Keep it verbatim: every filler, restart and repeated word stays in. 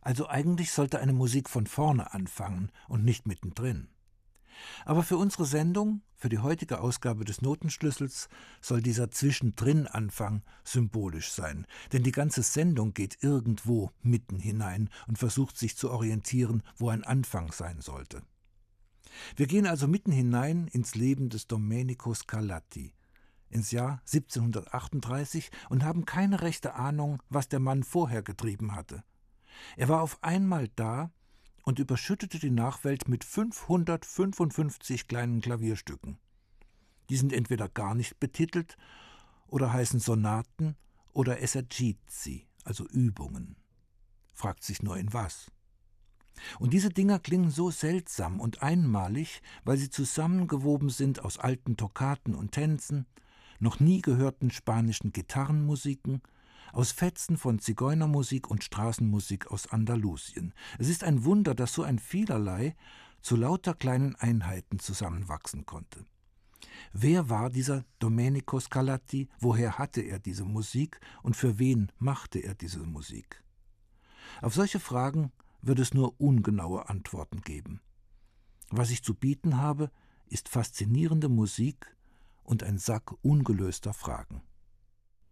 Also eigentlich sollte eine Musik von vorne anfangen und nicht mittendrin. Aber für unsere Sendung, für die heutige Ausgabe des Notenschlüssels, soll dieser Zwischendrin-Anfang symbolisch sein. Denn die ganze Sendung geht irgendwo mitten hinein und versucht sich zu orientieren, wo ein Anfang sein sollte. Wir gehen also mitten hinein ins Leben des Domenico Scarlatti, ins Jahr siebzehnhundertachtunddreißig, und haben keine rechte Ahnung, was der Mann vorher getrieben hatte. Er war auf einmal da und überschüttete die Nachwelt mit fünfhundertfünfundfünfzig kleinen Klavierstücken. Die sind entweder gar nicht betitelt oder heißen Sonaten oder Esercizi, also Übungen. Fragt sich nur in was. Und diese Dinger klingen so seltsam und einmalig, weil sie zusammengewoben sind aus alten Toccaten und Tänzen, noch nie gehörten spanischen Gitarrenmusiken, aus Fetzen von Zigeunermusik und Straßenmusik aus Andalusien. Es ist ein Wunder, dass so ein Vielerlei zu lauter kleinen Einheiten zusammenwachsen konnte. Wer war dieser Domenico Scarlatti? Woher hatte er diese Musik und für wen machte er diese Musik? Auf solche Fragen wird es nur ungenaue Antworten geben. Was ich zu bieten habe, ist faszinierende Musik und ein Sack ungelöster Fragen.